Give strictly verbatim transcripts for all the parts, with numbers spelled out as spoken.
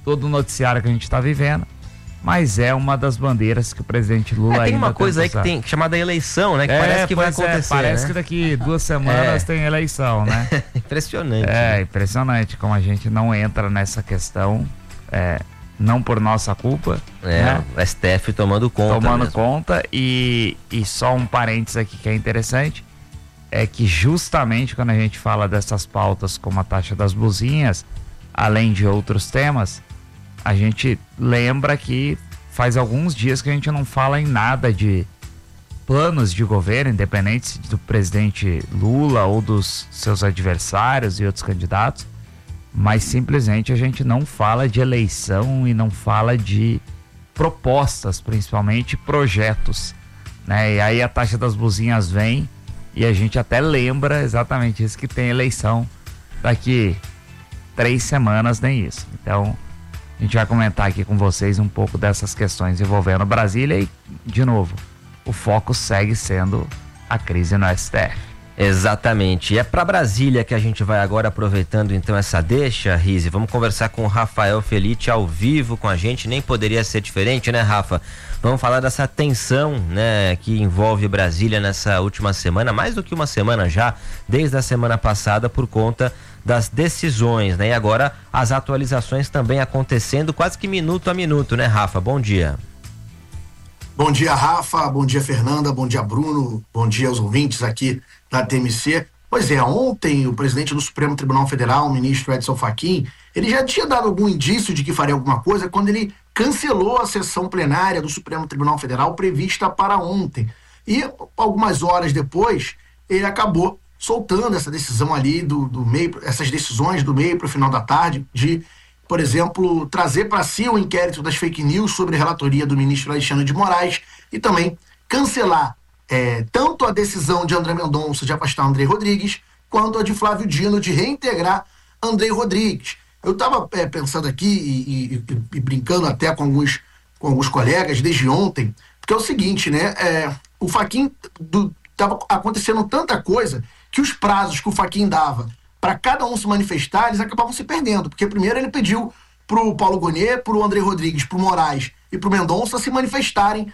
todo o noticiário que a gente está vivendo, mas é uma das bandeiras que o presidente Lula é, tem ainda uma coisa aí que tem chamada eleição, né? Que é, parece que vai acontecer. É, parece né? que daqui duas semanas é. tem eleição, né? Impressionante. É, né? impressionante como a gente não entra nessa questão, é, não por nossa culpa. É, né? o S T F tomando conta. Tomando mesmo. conta e, e só um parênteses aqui que é interessante, é que justamente quando a gente fala dessas pautas como a taxa das blusinhas, além de outros temas, a gente lembra que faz alguns dias que a gente não fala em nada de planos de governo, independente do presidente Lula ou dos seus adversários e outros candidatos, mas simplesmente a gente não fala de eleição e não fala de propostas, principalmente projetos, né? E aí a taxa das blusinhas vem e a gente até lembra exatamente isso, que tem eleição daqui três semanas, nem isso. Então a gente vai comentar aqui com vocês um pouco dessas questões envolvendo Brasília e, de novo, o foco segue sendo a crise no S T F. Exatamente. E é para Brasília que a gente vai agora, aproveitando então essa deixa, Rizzi. Vamos conversar com o Rafael Felitti ao vivo com a gente. Nem poderia ser diferente, né, Rafa? Vamos falar dessa tensão, né, que envolve Brasília nessa última semana, mais do que uma semana já, desde a semana passada, por conta das decisões, né? E agora as atualizações também acontecendo quase que minuto a minuto, né, Rafa? Bom dia. Bom dia, Rafa. Bom dia, Fernanda. Bom dia, Bruno. Bom dia aos ouvintes aqui da T M C. Pois é, ontem o presidente do Supremo Tribunal Federal, o ministro Edson Fachin, ele já tinha dado algum indício de que faria alguma coisa quando ele cancelou a sessão plenária do Supremo Tribunal Federal prevista para ontem. E algumas horas depois, ele acabou soltando essa decisão ali do, do meio, essas decisões do meio para o final da tarde de, por exemplo, trazer para si o inquérito das fake news sobre a relatoria do ministro Alexandre de Moraes e também cancelar é, tanto a decisão de André Mendonça de afastar André Rodrigues, quanto a de Flávio Dino de reintegrar André Rodrigues. Eu estava é, pensando aqui e, e, e brincando até com alguns, com alguns colegas desde ontem, porque é o seguinte, né? É, o Fachin estava acontecendo tanta coisa que os prazos que o Fachin dava para cada um se manifestar, eles acabavam se perdendo, porque primeiro ele pediu pro Paulo Gonet, pro André Rodrigues, pro Moraes e pro Mendonça se manifestarem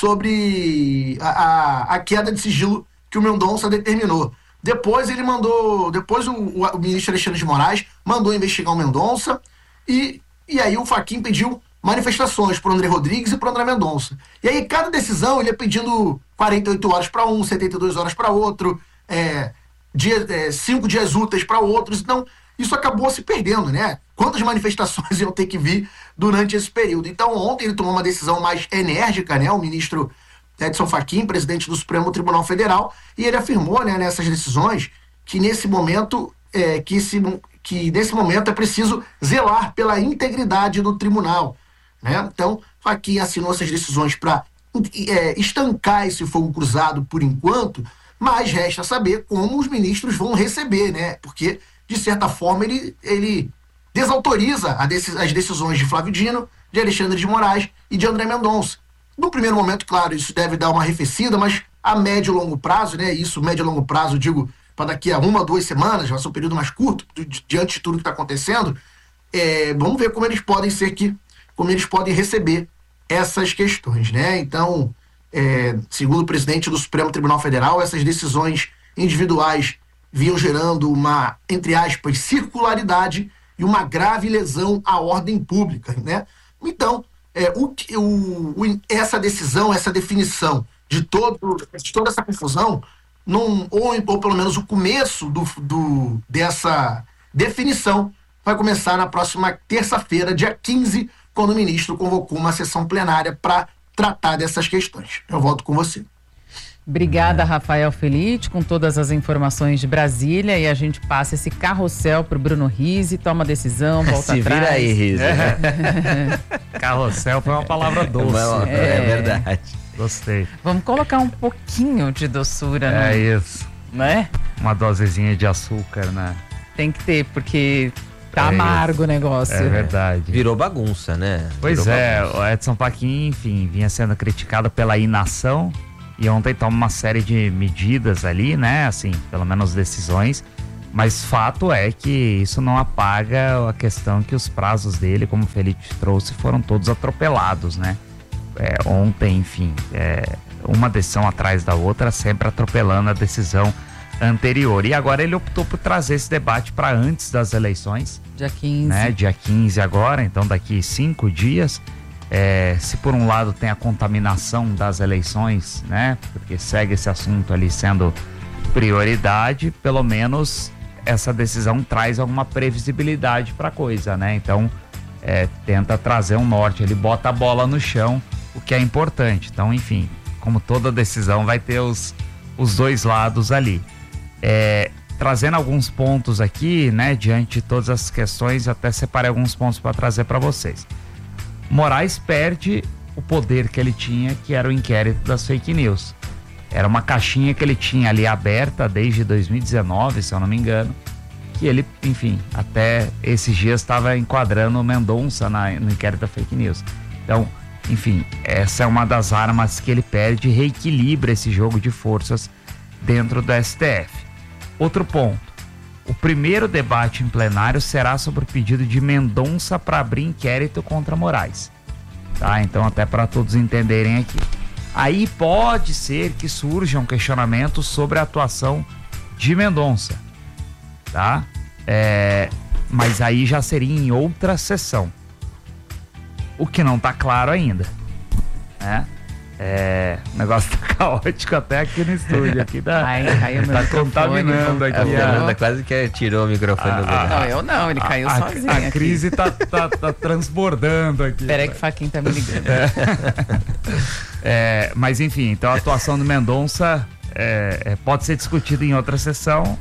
sobre a, a, a queda de sigilo que o Mendonça determinou. Depois ele mandou, depois o, o, o ministro Alexandre de Moraes mandou investigar o Mendonça e, e aí o Fachin pediu manifestações pro André Rodrigues e pro André Mendonça. E aí cada decisão ele ia pedindo quarenta e oito horas para um, setenta e duas horas para outro, é, dia, é, cinco dias úteis para outros. Então isso acabou se perdendo, né? Quantas manifestações iam ter que vir durante esse período? Então ontem ele tomou uma decisão mais enérgica, né? O ministro Edson Fachin, presidente do Supremo Tribunal Federal, e ele afirmou, né, nessas decisões que nesse momento é, que, se, que nesse momento é preciso zelar pela integridade do tribunal, né? Então Fachin assinou essas decisões para é, estancar esse fogo cruzado por enquanto, mas resta saber como os ministros vão receber, né? Porque de certa forma ele, ele desautoriza a deci- as decisões de Flávio Dino, de Alexandre de Moraes e de André Mendonça. No primeiro momento, claro, isso deve dar uma arrefecida, mas a médio e longo prazo, né? Isso, médio e longo prazo, digo, para daqui a uma, duas semanas, vai ser um período mais curto, di- diante de tudo que está acontecendo, é, vamos ver como eles podem ser que, como eles podem receber essas questões, né? Então, é, segundo o presidente do Supremo Tribunal Federal, essas decisões individuais vinham gerando uma, entre aspas, circularidade e uma grave lesão à ordem pública, né? Então, É, o, o, o, essa decisão, essa definição de, todo, de toda essa confusão, não, ou, ou pelo menos o começo do, do, dessa definição, vai começar na próxima terça-feira, dia quinze, quando o ministro convocou uma sessão plenária para tratar dessas questões. Eu volto com você. Obrigada, Rafael Felitti, com todas as informações de Brasília, e a gente passa esse carrossel pro Bruno Rizzi, toma decisão, volta Se atrás. vira aí, Rizzi. Carrossel foi uma palavra doce. É, é verdade. Gostei. Vamos colocar um pouquinho de doçura, né? É isso. Né? Uma dosezinha de açúcar, né? Tem que ter, porque tá É amargo o negócio. É verdade. Virou bagunça, né? Pois Virou é, bagunça. o Edson Fachin, enfim, vinha sendo criticado pela inação e ontem toma uma série de medidas ali, né, assim, pelo menos decisões, Mas fato é que isso não apaga a questão que os prazos dele, como o Felipe trouxe, foram todos atropelados, né? É, ontem, enfim, é, uma decisão atrás da outra, sempre atropelando a decisão anterior. E agora ele optou por trazer esse debate para antes das eleições. Dia quinze. Né? Dia quinze agora, então daqui cinco dias. É, se por um lado tem a contaminação das eleições, né? Porque segue esse assunto ali sendo prioridade, pelo menos essa decisão traz alguma previsibilidade para a coisa, né? Então, é, tenta trazer um norte, ele bota a bola no chão, o que é importante. Então, enfim, como toda decisão vai ter os, os dois lados ali. É, trazendo alguns pontos aqui, né, diante de todas as questões, até separei alguns pontos para trazer para vocês. Moraes perde o poder que ele tinha, que era o inquérito das fake news. Era uma caixinha que ele tinha ali aberta desde dois mil e dezenove, se eu não me engano, que ele, enfim, até esses dias estava enquadrando o Mendonça na, no inquérito da fake news. Então, enfim, essa é uma das armas que ele perde e reequilibra esse jogo de forças dentro do S T F. Outro ponto, o primeiro debate em plenário será sobre o pedido de Mendonça para abrir inquérito contra Moraes. Tá? Então, até para todos entenderem aqui. Aí pode ser que surja um questionamento sobre a atuação de Mendonça, tá? É, mas aí já seria em outra sessão. O que não tá claro ainda, né? É, o negócio tá caótico até aqui no estúdio. Aqui tá, Ai, caiu tá contaminando aqui. A Fernanda quase que tirou o microfone a, do lugar. Não, eu não, ele caiu a, sozinho. A aqui. crise tá, tá, tá transbordando aqui. Peraí que o Faquinha tá me ligando. É. É, mas enfim, então a atuação do Mendonça é, é, pode ser discutida em outra sessão,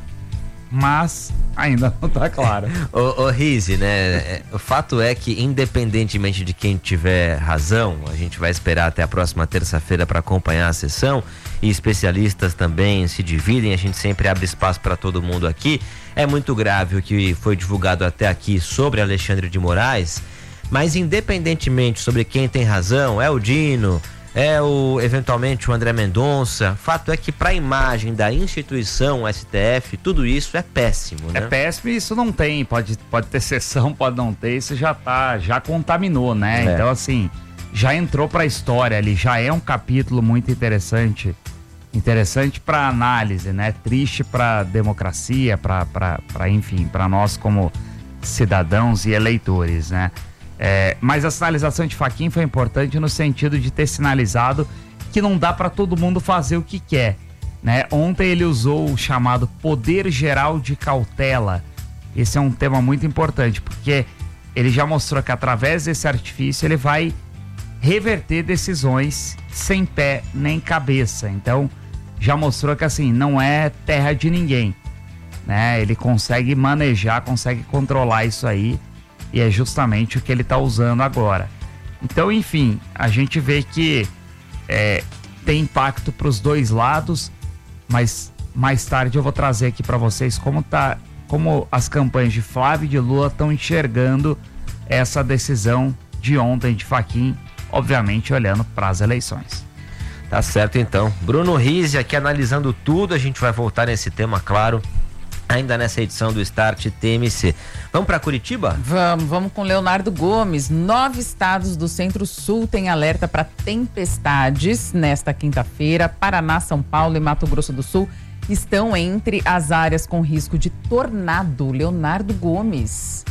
mas ainda não tá claro. Ô, ô Rizzi, né? O fato é que, independentemente de quem tiver razão, a gente vai esperar até a próxima terça-feira para acompanhar a sessão, e especialistas também se dividem, a gente sempre abre espaço para todo mundo aqui. É muito grave o que foi divulgado até aqui sobre Alexandre de Moraes, mas independentemente sobre quem tem razão, é o Dino, é o, eventualmente, o André Mendonça. Fato é que, para a imagem da instituição S T F, tudo isso é péssimo, né? É péssimo e isso não tem, pode, pode ter sessão, pode não ter, isso já tá, já contaminou, né? É. Então, assim, já entrou pra história ali, já é um capítulo muito interessante, interessante para análise, né? Triste para democracia, para, enfim, para nós como cidadãos e eleitores, né? É, mas a sinalização de Fachin foi importante no sentido de ter sinalizado que não dá para todo mundo fazer o que quer, né? Ontem ele usou o chamado poder geral de cautela. Esse é um tema muito importante, porque ele já mostrou que através desse artifício ele vai reverter decisões sem pé nem cabeça. Então já mostrou que assim, não é terra de ninguém, né? Ele consegue manejar, consegue controlar isso aí. E é justamente o que ele está usando agora. Então, enfim, a gente vê que é, tem impacto para os dois lados, mas mais tarde eu vou trazer aqui para vocês como, tá, como as campanhas de Flávio e de Lula estão enxergando essa decisão de ontem de Fachin, obviamente olhando para as eleições. Tá certo, então. Bruno Rizzi aqui analisando tudo, a gente vai voltar nesse tema, claro, ainda nessa edição do Start T M C. Vamos para Curitiba? Vamos, vamos com Leonardo Gomes. Nove estados do Centro-Sul têm alerta para tempestades nesta quinta-feira. Paraná, São Paulo e Mato Grosso do Sul estão entre as áreas com risco de tornado. Leonardo Gomes.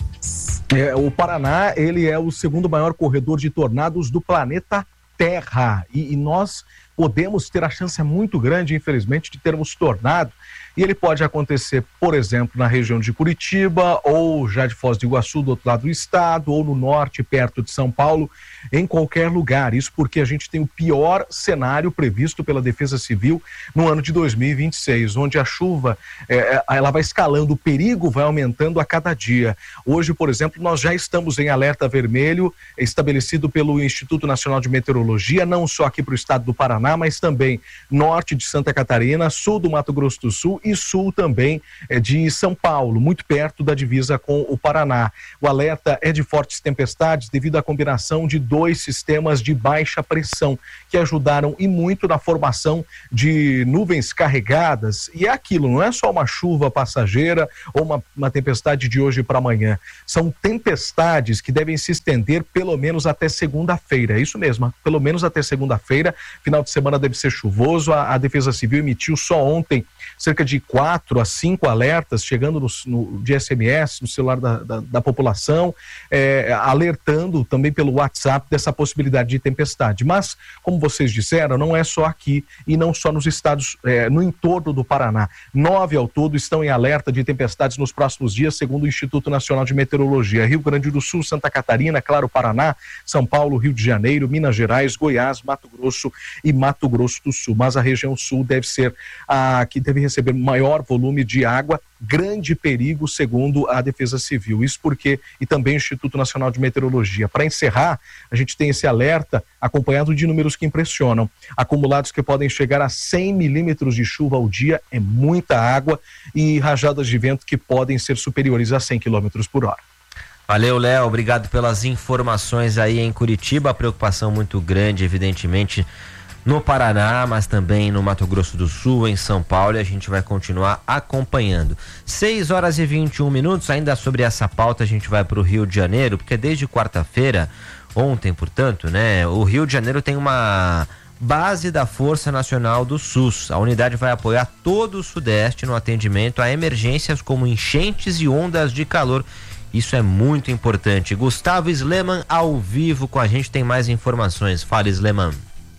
É, o Paraná, ele é o segundo maior corredor de tornados do planeta Terra. E, e nós podemos ter a chance muito grande, infelizmente, de termos tornado. E ele pode acontecer, por exemplo, na região de Curitiba, ou já de Foz do Iguaçu, do outro lado do estado, ou no norte, perto de São Paulo, em qualquer lugar. Isso porque a gente tem o pior cenário previsto pela Defesa Civil no ano de dois mil e vinte e seis, onde a chuva é, ela vai escalando, o perigo vai aumentando a cada dia. Hoje, por exemplo, nós já estamos em alerta vermelho, estabelecido pelo Instituto Nacional de Meteorologia, não só aqui para o estado do Paraná, mas também norte de Santa Catarina, sul do Mato Grosso do Sul e sul também é, de São Paulo, muito perto da divisa com o Paraná. O alerta é de fortes tempestades devido à combinação de dois sistemas de baixa pressão que ajudaram e muito na formação de nuvens carregadas. E é aquilo, não é só uma chuva passageira ou uma, uma tempestade de hoje para amanhã. São tempestades que devem se estender pelo menos até segunda-feira. É isso mesmo, pelo menos até segunda-feira. Final de semana deve ser chuvoso. A, a Defesa Civil emitiu só ontem cerca de quatro a cinco alertas chegando no, no, de S M S no celular da, da, da população, é, alertando também pelo WhatsApp dessa possibilidade de tempestade. Mas, como vocês disseram, não é só aqui e não só nos estados, é, no entorno do Paraná. Nove ao todo estão em alerta de tempestades nos próximos dias, segundo o Instituto Nacional de Meteorologia. Rio Grande do Sul, Santa Catarina, claro, Paraná, São Paulo, Rio de Janeiro, Minas Gerais, Goiás, Mato Grosso e Mato Grosso do Sul. Mas a região sul deve ser a que deve receber maior volume de água, grande perigo, segundo a Defesa Civil. Isso porque, e também o Instituto Nacional de Meteorologia. Para encerrar, a gente tem esse alerta acompanhado de números que impressionam. Acumulados que podem chegar a cem milímetros de chuva ao dia, é muita água, e rajadas de vento que podem ser superiores a cem quilômetros por hora. Valeu, Léo, obrigado pelas informações aí em Curitiba. A preocupação muito grande, evidentemente, no Paraná, mas também no Mato Grosso do Sul, em São Paulo, e a gente vai continuar acompanhando. seis horas e vinte e um minutos, ainda sobre essa pauta a gente vai para o Rio de Janeiro, porque desde quarta-feira, ontem, portanto, né, o Rio de Janeiro tem uma base da Força Nacional do SUS. A unidade vai apoiar todo o Sudeste no atendimento a emergências como enchentes e ondas de calor. Isso é muito importante. Gustavo Sleman ao vivo com a gente, tem mais informações. Fala, Sleman.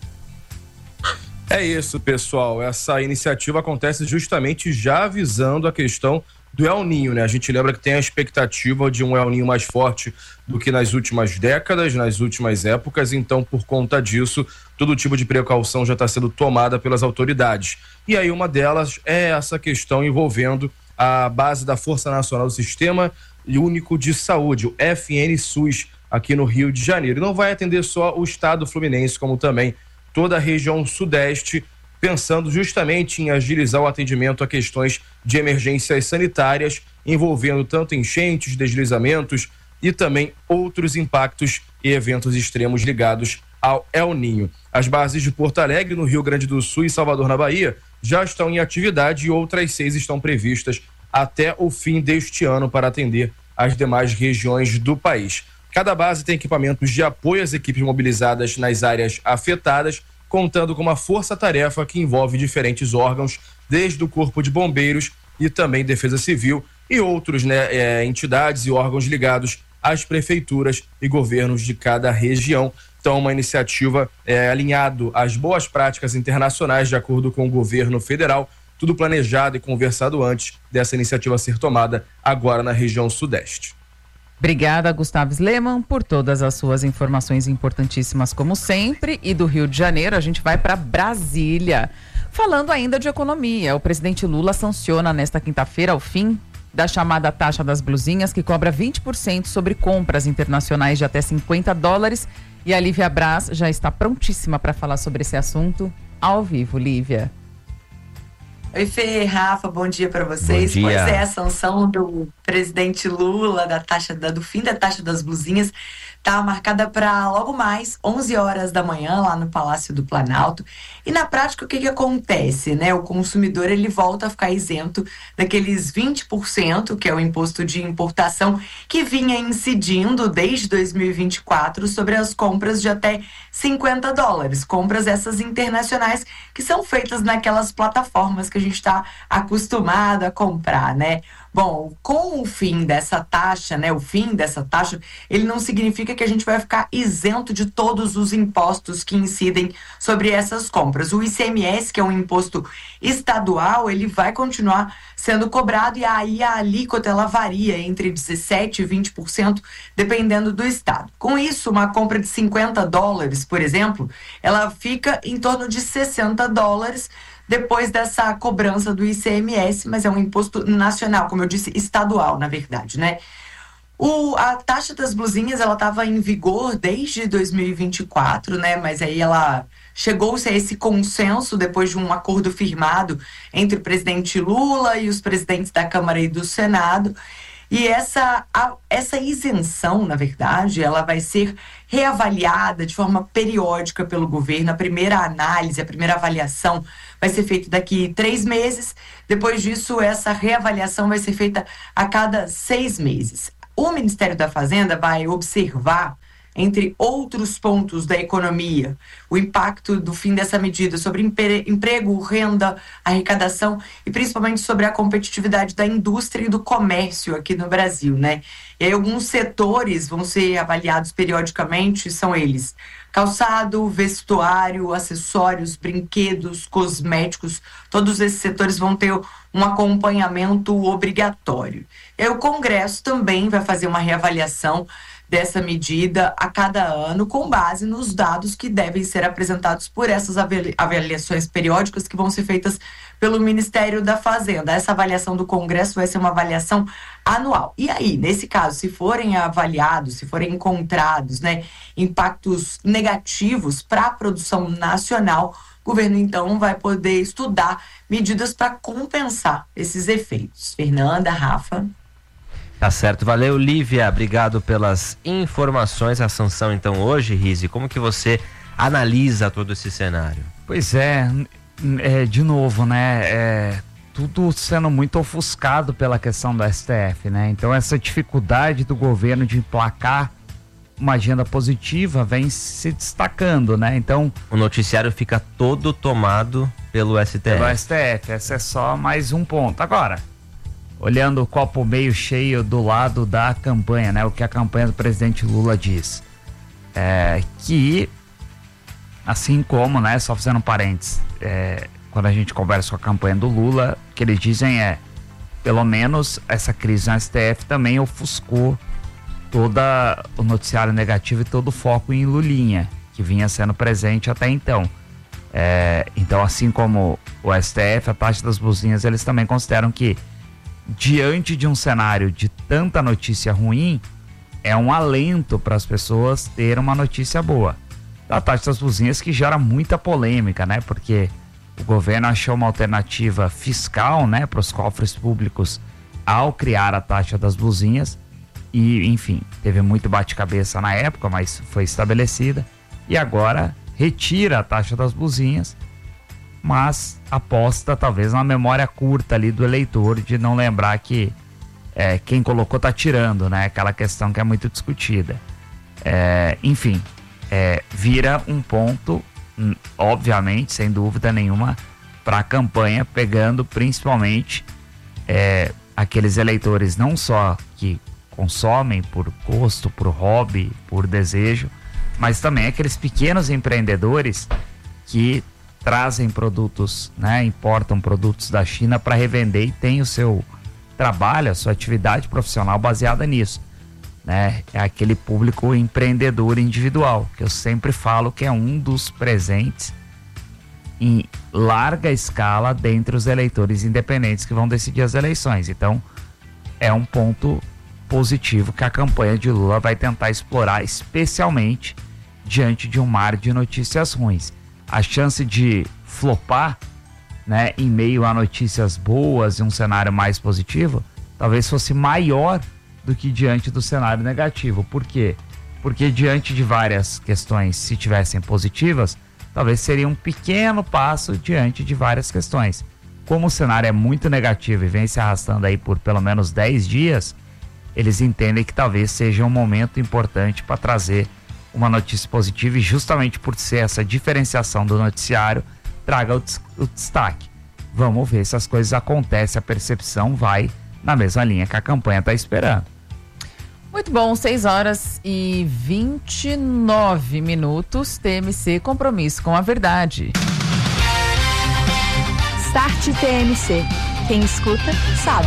É isso, pessoal. Essa iniciativa acontece justamente já avisando a questão do El Niño, né? A gente lembra que tem a expectativa de um El Niño mais forte do que nas últimas décadas, nas últimas épocas, então, por conta disso, todo tipo de precaução já está sendo tomada pelas autoridades. E aí uma delas é essa questão envolvendo a base da Força Nacional do Sistema Único de Saúde, o F N SUS, aqui no Rio de Janeiro. E não vai atender só o estado fluminense, como também toda a região sudeste, pensando justamente em agilizar o atendimento a questões de emergências sanitárias, envolvendo tanto enchentes, deslizamentos e também outros impactos e eventos extremos ligados ao El Niño. As bases de Porto Alegre, no Rio Grande do Sul e Salvador, na Bahia, já estão em atividade e outras seis estão previstas até o fim deste ano para atender as demais regiões do país. Cada base tem equipamentos de apoio às equipes mobilizadas nas áreas afetadas, contando com uma força-tarefa que envolve diferentes órgãos, desde o Corpo de Bombeiros e também Defesa Civil e outros, né, é, entidades e órgãos ligados às prefeituras e governos de cada região. Então, uma iniciativa é, alinhado às boas práticas internacionais de acordo com o governo federal, tudo planejado e conversado antes dessa iniciativa ser tomada agora na região sudeste. Obrigada, Gustavo Sleman, por todas as suas informações importantíssimas, como sempre. E do Rio de Janeiro, a gente vai para Brasília. Falando ainda de economia, o presidente Lula sanciona nesta quinta-feira o fim da chamada taxa das blusinhas, que cobra vinte por cento sobre compras internacionais de até cinquenta dólares. E a Lívia Braz já está prontíssima para falar sobre esse assunto ao vivo. Lívia. Oi, Fê, Rafa, bom dia para vocês. Bom dia. Pois é, a sanção do presidente Lula da taxa da, do fim da taxa das blusinhas está marcada para logo mais onze horas da manhã lá no Palácio do Planalto. E na prática o que que acontece, né? O consumidor ele volta a ficar isento daqueles vinte por cento, que é o imposto de importação que vinha incidindo desde dois mil e vinte e quatro sobre as compras de até cinquenta dólares, compras essas internacionais que são feitas naquelas plataformas que a gente está acostumado a comprar, né? Bom, com o fim dessa taxa, né, o fim dessa taxa, ele não significa que a gente vai ficar isento de todos os impostos que incidem sobre essas compras. O I C M S, que é um imposto estadual, ele vai continuar sendo cobrado e aí a alíquota ela varia entre dezessete por cento e vinte por cento, dependendo do estado. Com isso, uma compra de cinquenta dólares, por exemplo, ela fica em torno de sessenta dólares, depois dessa cobrança do I C M S, mas é um imposto nacional, como eu disse, estadual, na verdade, né? O, a taxa das blusinhas, ela estava em vigor desde dois mil e vinte e quatro, né? Mas aí ela chegou-se a esse consenso depois de um acordo firmado entre o presidente Lula e os presidentes da Câmara e do Senado. E essa, a, essa isenção, na verdade, ela vai ser reavaliada de forma periódica pelo governo. A primeira análise, a primeira avaliação vai ser feita daqui três meses. Depois disso, essa reavaliação vai ser feita a cada seis meses. O Ministério da Fazenda vai observar, entre outros pontos da economia, o impacto do fim dessa medida sobre emprego, renda, arrecadação e principalmente sobre a competitividade da indústria e do comércio aqui no Brasil, né? E aí alguns setores vão ser avaliados periodicamente, são eles: calçado, vestuário, acessórios, brinquedos, cosméticos. Todos esses setores vão ter um acompanhamento obrigatório. E aí o Congresso também vai fazer uma reavaliação dessa medida a cada ano, com base nos dados que devem ser apresentados por essas avaliações periódicas que vão ser feitas pelo Ministério da Fazenda. Essa avaliação do Congresso vai ser uma avaliação anual. E aí, nesse caso, se forem avaliados, se forem encontrados, né, impactos negativos para a produção nacional, o governo, então, vai poder estudar medidas para compensar esses efeitos. Fernanda, Rafa... Tá certo, valeu, Lívia, obrigado pelas informações. A sanção então hoje, Rizzi, como que você analisa todo esse cenário? Pois é, é de novo, né, é, tudo sendo muito ofuscado pela questão do S T F, né, então essa dificuldade do governo de emplacar uma agenda positiva vem se destacando, né, então... O noticiário fica todo tomado pelo S T F. Pelo S T F, esse é só mais um ponto. Agora... olhando o copo meio cheio do lado da campanha, né? O que a campanha do presidente Lula diz. É, que, assim como, né? Só fazendo um parênteses, é, quando a gente conversa com a campanha do Lula, o que eles dizem é, pelo menos essa crise no S T F também ofuscou todo o noticiário negativo e todo o foco em Lulinha, que vinha sendo presente até então. É, então, assim como o S T F, a taxa das blusinhas, eles também consideram que diante de um cenário de tanta notícia ruim, é um alento para as pessoas ter uma notícia boa. A taxa das blusinhas que gera muita polêmica, né? Porque o governo achou uma alternativa fiscal, né, para os cofres públicos ao criar a taxa das blusinhas e, enfim, teve muito bate-cabeça na época, mas foi estabelecida e agora retira a taxa das blusinhas, mas aposta talvez na memória curta ali do eleitor de não lembrar que é, quem colocou tá tirando, né? Aquela questão que é muito discutida. É, enfim, é, vira um ponto, obviamente, sem dúvida nenhuma, para a campanha, pegando principalmente é, aqueles eleitores não só que consomem por gosto, por hobby, por desejo, mas também aqueles pequenos empreendedores que trazem produtos, né, importam produtos da China para revender e tem o seu trabalho, a sua atividade profissional baseada nisso, né? É aquele público empreendedor individual, que eu sempre falo que é um dos presentes em larga escala dentre os eleitores independentes que vão decidir as eleições. Então, é um ponto positivo que a campanha de Lula vai tentar explorar, especialmente diante de um mar de notícias ruins. A chance de flopar, né, em meio a notícias boas e um cenário mais positivo, talvez fosse maior do que diante do cenário negativo. Por quê? Porque diante de várias questões, se tivessem positivas, talvez seria um pequeno passo diante de várias questões. Como o cenário é muito negativo e vem se arrastando aí por pelo menos dez dias, eles entendem que talvez seja um momento importante para trazer uma notícia positiva e justamente por ser essa diferenciação do noticiário, traga o, o destaque. Vamos ver se as coisas acontecem, a percepção vai na mesma linha que a campanha está esperando. Muito bom, seis horas e vinte e nove minutos, T M C, compromisso com a verdade. Start T M C, quem escuta sabe.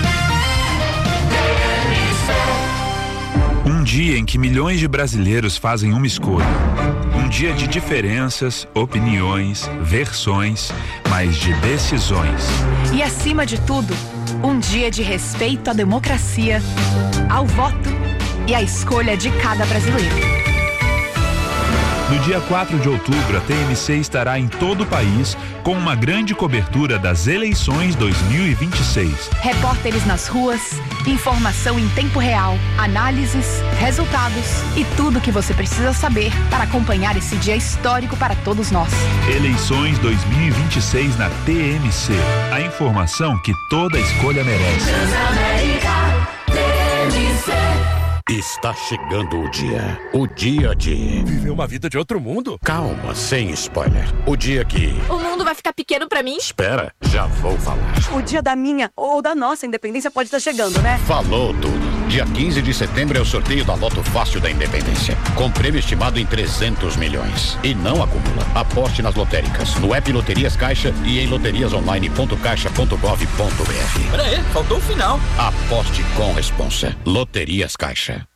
Um dia em que milhões de brasileiros fazem uma escolha. Um dia de diferenças, opiniões, versões, mas de decisões. E acima de tudo, um dia de respeito à democracia, ao voto e à escolha de cada brasileiro. No dia quatro de outubro, a T M C estará em todo o país com uma grande cobertura das eleições dois mil e vinte e seis. Repórteres nas ruas, informação em tempo real, análises, resultados e tudo o que você precisa saber para acompanhar esse dia histórico para todos nós. Eleições dois mil e vinte e seis na T M C. A informação que toda escolha merece. Transamérica, T M C. Está chegando o dia. O dia de... viver uma vida de outro mundo? Calma, sem spoiler. O dia que... o mundo vai ficar pequeno pra mim? Espera, já vou falar. O dia da minha ou da nossa independência pode estar chegando, né? Falou tudo. Dia quinze de setembro é o sorteio da Loto Fácil da Independência. Com prêmio estimado em trezentos milhões. E não acumula. Aposte nas lotéricas, no app Loterias Caixa e em loterias online ponto caixa ponto gov ponto br. Pera aí, faltou o final. Aposte com responsa. Loterias Caixa.